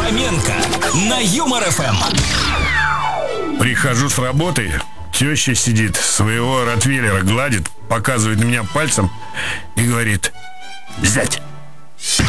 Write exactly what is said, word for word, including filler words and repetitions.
Фоменко на Юмор эф эм. Прихожу с работы, теща сидит, своего ротвейлера гладит, показывает на меня пальцем и говорит: «Зять,